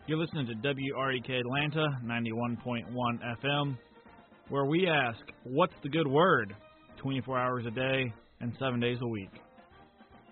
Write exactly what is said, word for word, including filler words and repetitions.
You're listening to W R E K Atlanta, ninety-one point one F M, where we ask, what's the good word? twenty-four hours a day and seven days a week.